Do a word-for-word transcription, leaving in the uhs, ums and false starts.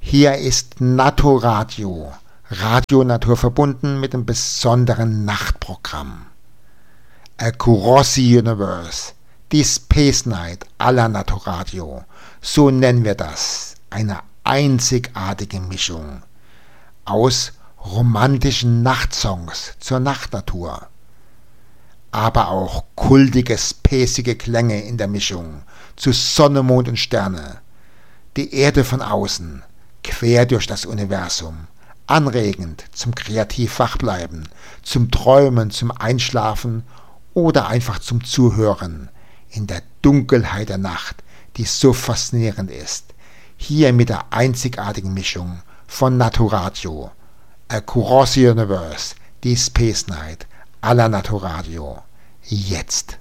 Hier ist Naturradio, Radio naturverbunden mit einem besonderen Nachtprogramm. A Kurossi Universe, die Space Night aller Naturradio, so nennen wir das, eine einzigartige Mischung aus romantischen Nachtsongs zur Nachtnatur, aber auch kultige, spacige Klänge in der Mischung zu Sonne, Mond und Sterne, die Erde von außen, quer durch das Universum, anregend zum kreativ Wachbleiben, zum Träumen, zum Einschlafen oder einfach zum Zuhören in der Dunkelheit der Nacht, die so faszinierend ist. Hier mit der einzigartigen Mischung von Naturradio, A Kurossi Universe, die Space Night aller Naturradio. Jetzt.